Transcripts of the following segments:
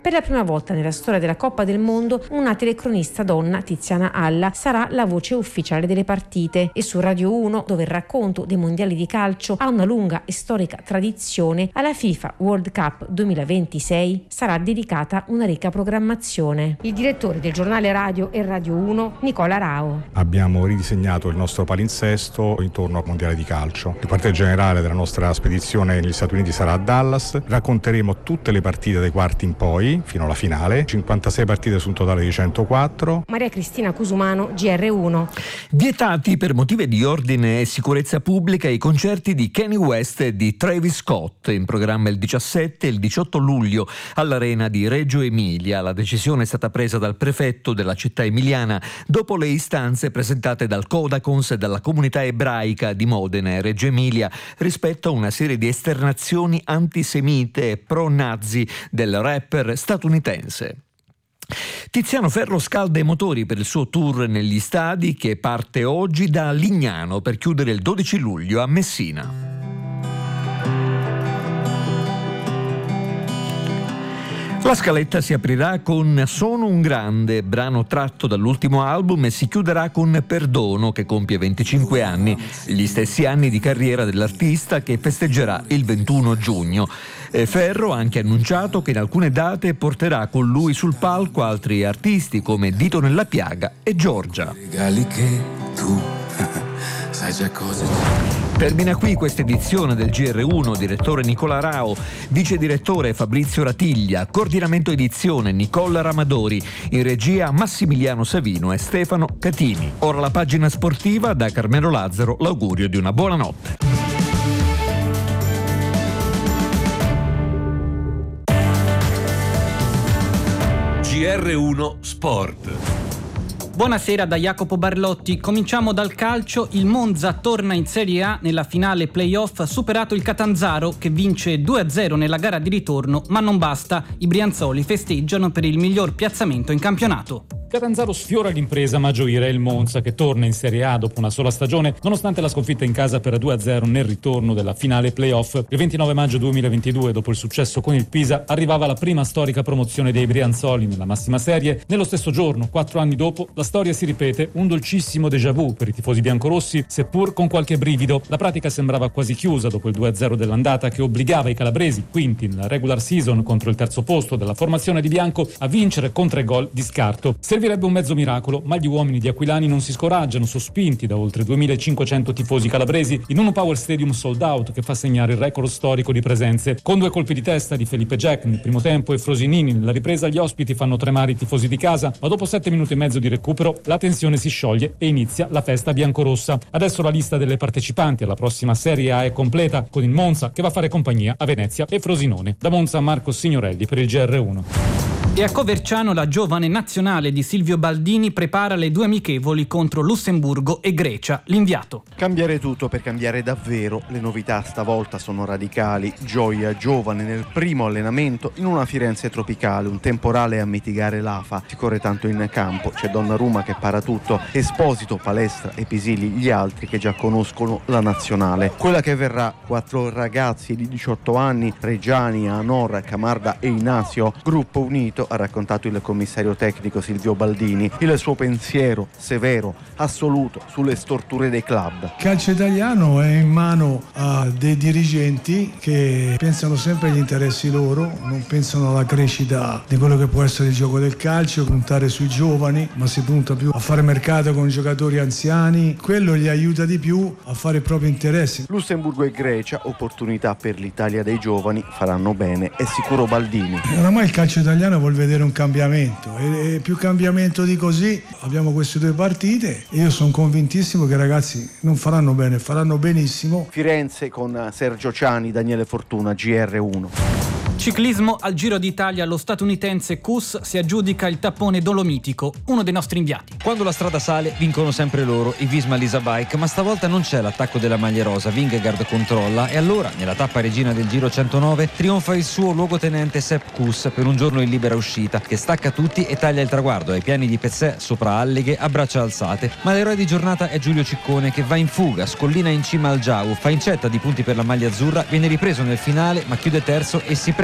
Per la prima volta nella storia della Coppa del Mondo una telecronista donna, Tiziana Alla, sarà la voce ufficiale delle partite e su Radio 1, dove il racconto dei mondiali di calcio ha una lunga e storica tradizione, alla FIFA World Cup 2026 sarà dedicata una ricca programmazione. Il direttore del giornale radio e Radio 1, Nicola Rao. Abbiamo ridisegnato il nostro palinsesto intorno al mondiale di calcio. Il quartier generale della nostra spedizione negli Stati Uniti sarà a Dallas. Racconteremo tutte le partite dai quarti in poi fino alla finale, 56 partite su un totale di 104. Maria Cristina Cusumano, GR1. Vietati per motivi di ordine e sicurezza pubblica i concerti di Kanye West e di Travis Scott, in programma il 17 e il 18 luglio all'Arena di Reggio Emilia. La decisione è stata presa dal prefetto della città emiliana dopo le istanze presentate dal Codacons e dalla comunità ebraica di Modena e Reggio Emilia rispetto a una serie di esternazioni antisemite e pro-nazi del rapper statunitense. Tiziano Ferro scalda i motori per il suo tour negli stadi, che parte oggi da Lignano per chiudere il 12 luglio a Messina. La scaletta si aprirà con Sono un grande, brano tratto dall'ultimo album, e si chiuderà con Perdono, che compie 25 anni, gli stessi anni di carriera dell'artista, che festeggerà il 21 giugno. Ferro ha anche annunciato che in alcune date porterà con lui sul palco altri artisti come Dito nella piaga e Giorgia. Regali che tu sai già cosa. Termina qui questa edizione del GR1, direttore Nicola Rao, vice direttore Fabrizio Ratiglia, coordinamento edizione Nicola Ramadori, in regia Massimiliano Savino e Stefano Catini. Ora la pagina sportiva, da Carmelo Lazzaro l'augurio di una buona notte. GR1 Sport. Buonasera da Jacopo Barlotti. Cominciamo dal calcio. Il Monza torna in Serie A nella finale playoff, ha superato il Catanzaro che vince 2-0 nella gara di ritorno, ma non basta. I brianzoli festeggiano per il miglior piazzamento in campionato. Catanzaro sfiora l'impresa, ma gioire il Monza, che torna in Serie A dopo una sola stagione, nonostante la sconfitta in casa per 2-0 nel ritorno della finale playoff. Il 29 maggio 2022, dopo il successo con il Pisa, arrivava la prima storica promozione dei brianzoli nella massima serie. Nello stesso giorno, 4 anni dopo, la storia si ripete, un dolcissimo déjà vu per i tifosi biancorossi, seppur con qualche brivido. La pratica sembrava quasi chiusa dopo il 2-0 dell'andata, che obbligava i calabresi, quinti nella regular season contro il terzo posto della formazione di bianco, a vincere con 3 gol di scarto. Servirebbe un mezzo miracolo, ma gli uomini di Aquilani non si scoraggiano, sospinti da oltre 2500 tifosi calabresi in un Power Stadium sold out che fa segnare il record storico di presenze. Con 2 colpi di testa di Felipe Jack nel primo tempo e Frosinini nella ripresa, gli ospiti fanno tremare i tifosi di casa, ma dopo 7 minuti e mezzo di recupero la tensione si scioglie e inizia la festa biancorossa. Adesso la lista delle partecipanti alla prossima Serie A è completa, con il Monza che va a fare compagnia a Venezia e Frosinone. Da Monza, Marco Signorelli per il GR1. E a Coverciano la giovane nazionale di Silvio Baldini prepara le 2 amichevoli contro Lussemburgo e Grecia. L'inviato. Cambiare tutto per cambiare davvero. Le novità stavolta sono radicali. Gioia giovane nel primo allenamento in una Firenze tropicale, un temporale a mitigare l'afa. Si corre tanto in campo, c'è Donnarumma che para tutto, Esposito, Palestra e Pisili gli altri che già conoscono la nazionale. Quella che verrà, 4 ragazzi di 18 anni, Reggiani, Anor, Camarda e Inasio, gruppo unito, ha raccontato il commissario tecnico Silvio Baldini. Il suo pensiero severo, assoluto sulle storture dei club. Il calcio italiano è in mano a dei dirigenti che pensano sempre agli interessi loro, non pensano alla crescita di quello che può essere il gioco del calcio, puntare sui giovani, ma si punta più a fare mercato con giocatori anziani. Quello gli aiuta di più a fare i propri interessi. Lussemburgo e Grecia, opportunità per l'Italia dei giovani, faranno bene, è sicuro Baldini. Oramai il calcio italiano vuol vedere un cambiamento e più cambiamento di così. Abbiamo queste 2 partite e io sono convintissimo che i ragazzi non faranno bene, faranno benissimo. Firenze con Sergio Ciani, Daniele Fortuna, GR1. Ciclismo al Giro d'Italia, lo statunitense Kuss si aggiudica il tappone dolomitico, uno dei nostri inviati. Quando la strada sale vincono sempre loro, i Visma Lisa Bike, ma stavolta non c'è l'attacco della maglia rosa, Vingegaard controlla e allora nella tappa regina del Giro 109 trionfa il suo luogotenente Sepp Kuss per un giorno in libera uscita, che stacca tutti e taglia il traguardo ai piani di Pezzè sopra Alleghe a braccia alzate. Ma l'eroe di giornata è Giulio Ciccone, che va in fuga, scollina in cima al Giau, fa incetta di punti per la maglia azzurra, viene ripreso nel finale ma chiude terzo e si prende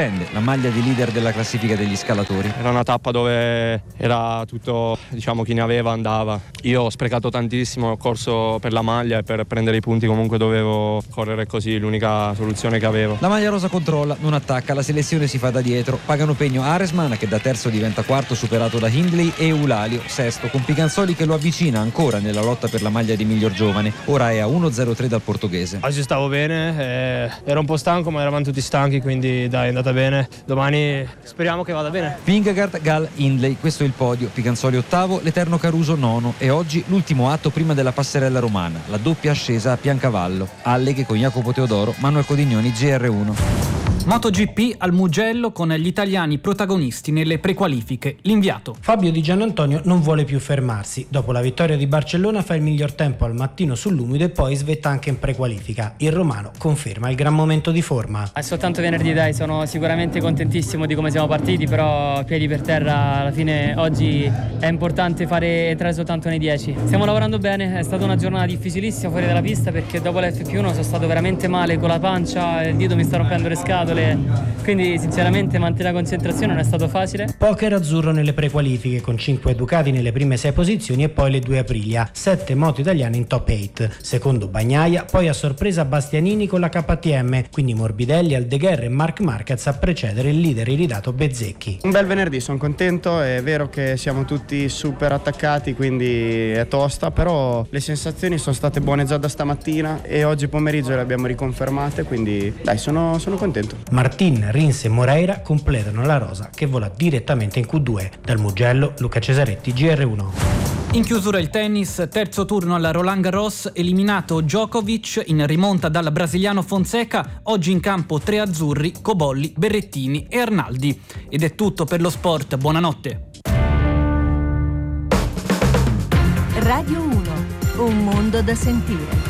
prende la maglia di leader della classifica degli scalatori. Era una tappa dove era tutto, chi ne aveva andava. Io ho sprecato tantissimo, ho corso per la maglia e per prendere i punti comunque dovevo correre così, l'unica soluzione che avevo. La maglia rosa controlla, non attacca, la selezione si fa da dietro, pagano pegno Aresman che da terzo diventa quarto superato da Hindley e Eulalio sesto, con Picanzoli che lo avvicina ancora nella lotta per la maglia di miglior giovane, ora è a 1.03 dal portoghese. Oggi stavo bene, ero un po' stanco ma eravamo tutti stanchi, quindi dai, è andata bene, domani speriamo che vada bene. Vingegaard, Gall, Hindley, questo è il podio, Picanzoli ottavo, l'Eterno Caruso nono e oggi l'ultimo atto prima della passerella romana, la doppia ascesa a Piancavallo, Alleghe con Jacopo Teodoro, Manuel Codignoni, GR1. MotoGP al Mugello con gli italiani protagonisti nelle prequalifiche. L'inviato. Fabio Di Giannantonio non vuole più fermarsi. Dopo la vittoria di Barcellona fa il miglior tempo al mattino sull'umido e poi svetta anche in prequalifica. Il romano conferma il gran momento di forma. È soltanto venerdì, dai, sono sicuramente contentissimo di come siamo partiti, però piedi per terra, alla fine oggi è importante entrare soltanto nei 10. Stiamo lavorando bene, è stata una giornata difficilissima fuori dalla pista perché dopo l'FP1 sono stato veramente male con la pancia, il dito mi sta rompendo le scatole. Quindi sinceramente mantenere la concentrazione non è stato facile. Poker azzurro nelle prequalifiche con 5 Ducati nelle prime 6 posizioni e poi le 2 Aprilia, 7 moto italiane in top 8. Secondo Bagnaia, poi a sorpresa Bastianini con la KTM, quindi Morbidelli, Aldeguer e Marc Marquez a precedere il leader iridato Bezzecchi. Un bel venerdì, sono contento, è vero che siamo tutti super attaccati, quindi è tosta, però le sensazioni sono state buone già da stamattina e oggi pomeriggio le abbiamo riconfermate, quindi dai, sono contento. Martin, Rins e Moreira completano la rosa che vola direttamente in Q2. Dal Mugello, Luca Cesaretti, GR1. In chiusura il tennis, terzo turno alla Roland Garros, eliminato Djokovic in rimonta dal brasiliano Fonseca, oggi in campo 3 azzurri, Cobolli, Berrettini e Arnaldi. Ed è tutto per lo sport, buonanotte. Radio 1, un mondo da sentire.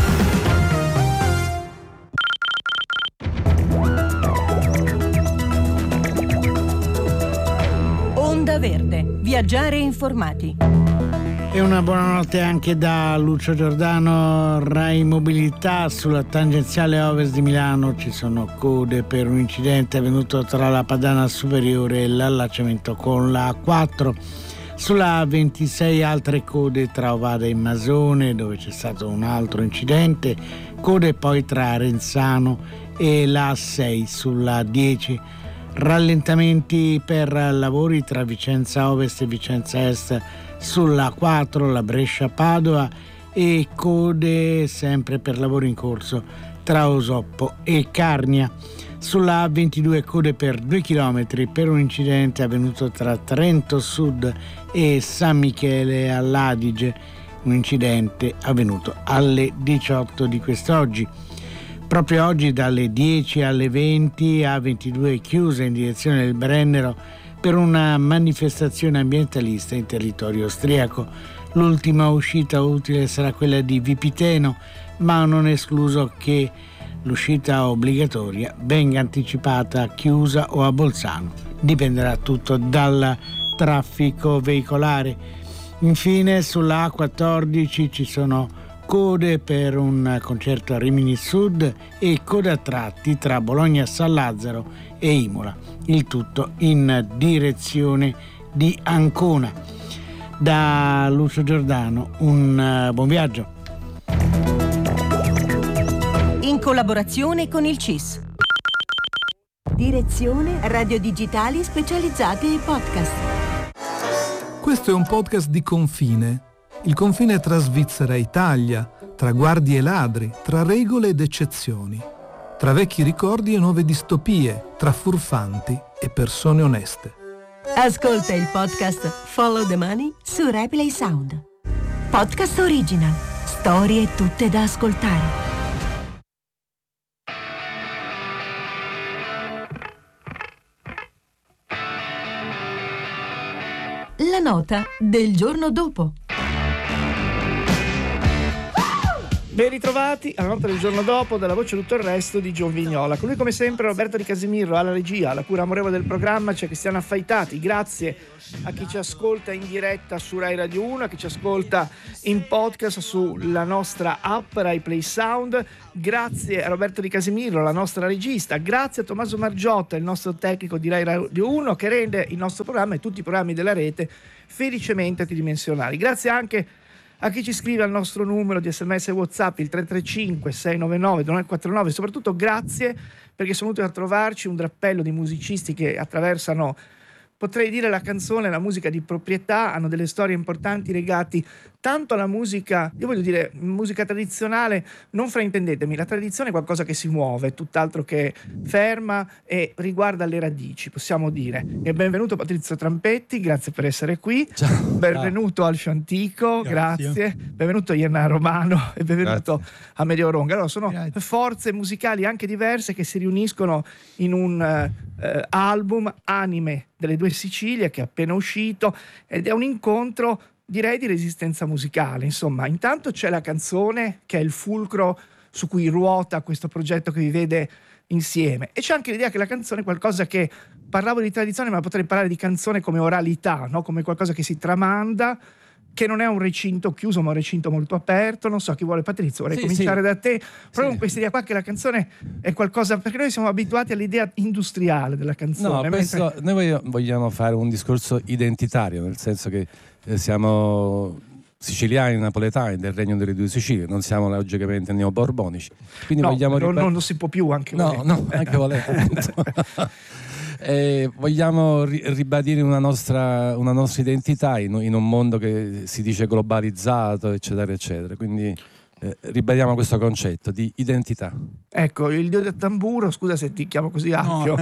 Onda Verde, viaggiare informati. E una buonanotte anche da Lucio Giordano. Rai Mobilità. Sulla tangenziale ovest di Milano ci sono code per un incidente avvenuto tra la Padana Superiore e l'allacciamento con la A4. Sulla A26 altre code tra Ovada e Masone, dove c'è stato un altro incidente, code poi tra Arenzano e la A6 sulla A10. Rallentamenti per lavori tra Vicenza Ovest e Vicenza Est sulla A4, la Brescia-Padova, e code sempre per lavori in corso tra Osoppo e Carnia. Sulla A22 code per 2 km per un incidente avvenuto tra Trento Sud e San Michele all'Adige, un incidente avvenuto alle 18 di quest'oggi. Proprio oggi dalle 10 alle 20 A22 chiusa in direzione del Brennero per una manifestazione ambientalista in territorio austriaco. L'ultima uscita utile sarà quella di Vipiteno, ma non è escluso che l'uscita obbligatoria venga anticipata, chiusa o a Bolzano. Dipenderà tutto dal traffico veicolare. Infine sulla A14 ci sono code per un concerto a Rimini Sud e code a tratti tra Bologna San Lazzaro e Imola, il tutto in direzione di Ancona. Da Lucio Giordano un buon viaggio. In collaborazione con il CIS. Direzione Radio Digitali Specializzati ai Podcast. Questo è un podcast di Confine. Il confine tra Svizzera e Italia, tra guardie e ladri, tra regole ed eccezioni, tra vecchi ricordi e nuove distopie, tra furfanti e persone oneste. Ascolta il podcast Follow the Money su Replay Sound. Podcast original. Storie tutte da ascoltare. La nota del giorno dopo. Ben ritrovati alla notte del giorno dopo dalla voce tutto il resto di John Vignola. Con lui come sempre Roberto Di Casimiro alla regia, alla cura amorevole del programma c'è Cristiano Affaitati. Grazie a chi ci ascolta in diretta su Rai Radio 1, a chi ci ascolta in podcast sulla nostra app Rai Play Sound. Grazie a Roberto Di Casimiro, la nostra regista. Grazie a Tommaso Margiotta, il nostro tecnico di Rai Radio 1, che rende il nostro programma e tutti i programmi della rete felicemente tridimensionali. Grazie anche a chi ci scrive al nostro numero di SMS e WhatsApp, il 335 699 2949. Soprattutto grazie perché sono venuti a trovarci un drappello di musicisti che attraversano, potrei dire, la canzone, la musica di proprietà, hanno delle storie importanti legati tanto alla musica, io voglio dire, musica tradizionale, non fraintendetemi, la tradizione è qualcosa che si muove, tutt'altro che ferma e riguarda le radici, possiamo dire. E benvenuto Patrizio Trampetti, grazie per essere qui. Ciao. Benvenuto Alfio Antico, grazie. Benvenuto Iena Romano e benvenuto Amedeo Ronga. Allora, sono forze musicali anche diverse che si riuniscono in un album, Anime delle due Sicilie, che è appena uscito, ed è un incontro, direi, di resistenza musicale. Insomma, intanto c'è la canzone che è il fulcro su cui ruota questo progetto che vi vede insieme, e c'è anche l'idea che la canzone è qualcosa che, parlavo di tradizione ma potrei parlare di canzone come oralità, no? Come qualcosa che si tramanda, che non è un recinto chiuso ma un recinto molto aperto. Non so chi vuole. Patrizio, vorrei cominciare da te proprio con questa idea qua che la canzone è qualcosa, perché noi siamo abituati all'idea industriale della canzone. No, noi vogliamo fare un discorso identitario, nel senso che siamo siciliani, napoletani del Regno delle Due Sicilie, non siamo logicamente neoborbonici, quindi vogliamo non si può più, anche anche volendo. Vogliamo ribadire una nostra identità in un mondo che si dice globalizzato, eccetera eccetera, quindi ribadiamo questo concetto di identità. Ecco, il dio del tamburo, scusa se ti chiamo così ampio,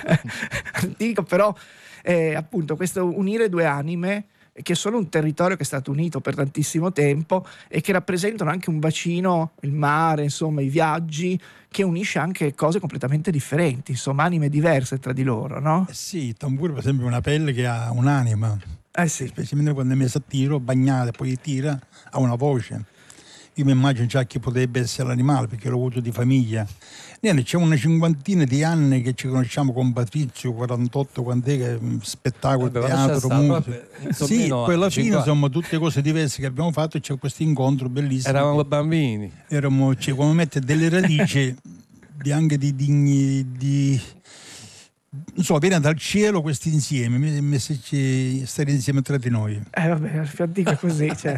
dico, però appunto questo unire due anime, che sono un territorio che è stato unito per tantissimo tempo e che rappresentano anche un bacino, il mare, insomma i viaggi, che unisce anche cose completamente differenti, insomma anime diverse tra di loro, no? Sì, il tamburo per esempio è una pelle che ha un'anima, sì. Specialmente quando è messa a tiro, bagnata e poi tira, ha una voce. Io mi immagino già chi potrebbe essere l'animale, perché l'ho avuto di famiglia. Niente, c'è una cinquantina di anni che ci conosciamo con Patrizio, 48, quant'è che spettacolo, teatro, musica. Sì, poi alla fine insomma tutte cose diverse che abbiamo fatto, c'è questo incontro bellissimo. Eravamo bambini. Come mette delle radici anche di non so, viene dal cielo questo insieme, stare insieme tra di noi. Vabbè, è così, cioè,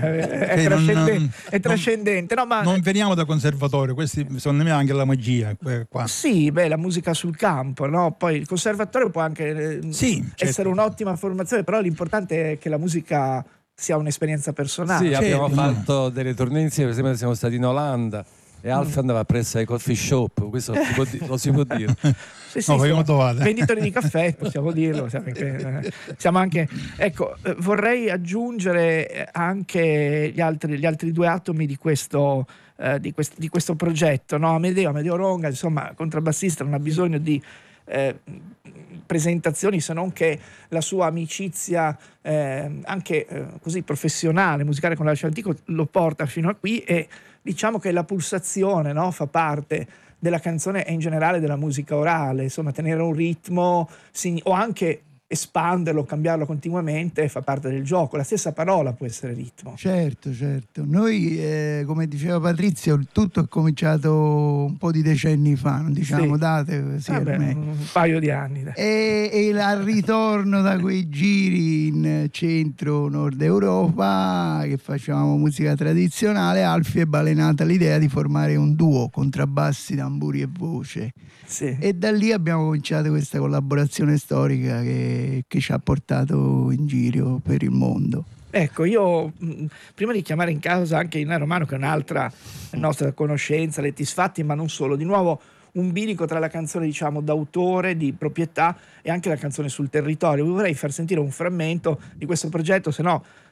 è trascendente. No, ma non veniamo da conservatori, questi secondo me è anche la magia qua. Sì, la musica sul campo, no? Poi il conservatorio può anche essere un'ottima formazione, però l'importante è che la musica sia un'esperienza personale. Sì, abbiamo fatto delle tournée insieme, per esempio siamo stati in Olanda e Alf andava presso ai coffee shop, questo lo si può dire. Venditori di caffè, possiamo dirlo. Siamo anche, ecco, vorrei aggiungere anche gli altri due atomi di questo progetto, no? Amedeo Ronga, insomma, contrabbassista, non ha bisogno di presentazioni, se non che la sua amicizia anche così professionale, musicale con l'Alfio Antico lo porta fino a qui, e diciamo che la pulsazione, no, fa parte della canzone e in generale della musica orale, insomma tenere un ritmo o anche espanderlo, cambiarlo continuamente fa parte del gioco. La stessa parola può essere ritmo. Certo. Noi, come diceva Patrizio, tutto è cominciato un po' di decenni fa, non diciamo date, un paio di anni. E al ritorno da quei giri in centro nord Europa che facevamo musica tradizionale, Alfio è balenata l'idea di formare un duo, contrabbassi, tamburi e voce. Sì. E da lì abbiamo cominciato questa collaborazione storica che ci ha portato in giro per il mondo. Ecco, io prima di chiamare in causa anche Iena Romano, che è un'altra nostra conoscenza, Lettis Fatti, ma non solo, di nuovo un bilico tra la canzone, diciamo, d'autore, di proprietà, e anche la canzone sul territorio. Vi vorrei far sentire un frammento di questo progetto, se no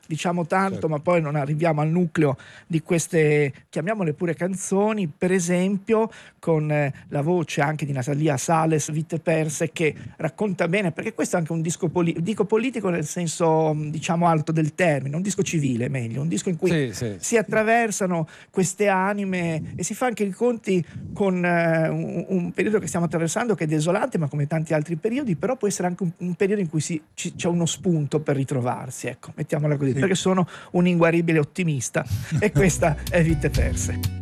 diciamo tanto, ma poi non arriviamo al nucleo di queste, chiamiamole pure canzoni, per esempio con la voce anche di Natalia Sales, Vite perse, che racconta bene, perché questo è anche un disco dico politico nel senso diciamo alto del termine, un disco civile meglio, un disco in cui si attraversano queste anime e si fa anche i conti con un periodo che stiamo attraversando che è desolante, ma come tanti altri periodi, però può essere anche un periodo in cui c'è uno spunto per ritrovarsi, ecco, mettiamola così, perché sono un inguaribile ottimista e questa è Vite perse.